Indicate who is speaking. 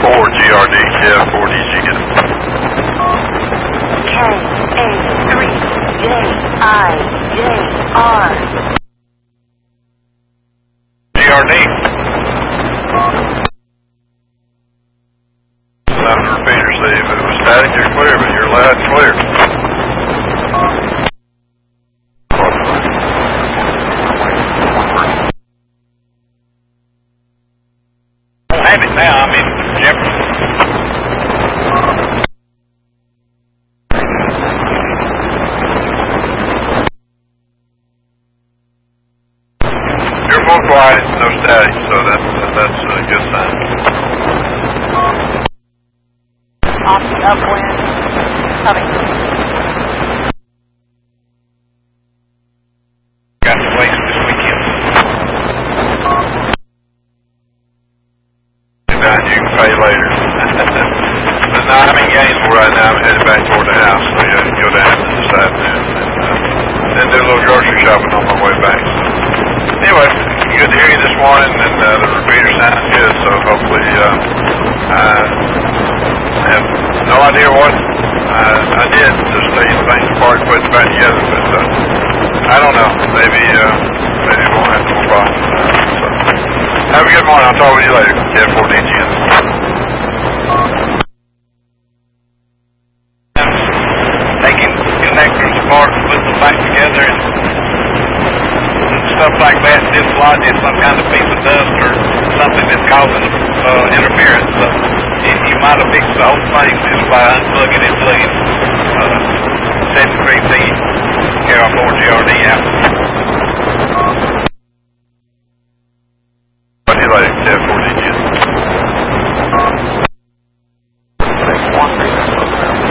Speaker 1: 4GRD, yeah, 4DG, get it.
Speaker 2: KA3JIJR.
Speaker 1: GRD. Sound the repeater, see if it was static, you're clear, but you're loud and clear.
Speaker 3: Don't have it now, I'm in Jefferson.
Speaker 1: You're more quiet, no static, so that's a good sign.
Speaker 2: Off the upwind, coming.
Speaker 3: Got the place this weekend.
Speaker 1: Down, you can pay later. But no, I'm in Gainesville right now. I'm headed back toward the house, so yeah, go down this afternoon and then do a little grocery shopping on my way back. Anyway, good to hear you this morning, and the repeater sounds good, so hopefully I have no idea what I did to see the things apart and put it back together, but I don't know. Maybe we won't have no problem. So, have a good morning. I'll talk with you later. Yeah, 4DG.
Speaker 3: Taking connectors apart, putting them back together, and stuff like that dislodges some kind of piece of dust or something that's causing interference. So you might have fixed the whole thing just by unplugging and plugging 73C KR4GRD out.
Speaker 1: What do you like? Yeah, 4DG.
Speaker 2: 1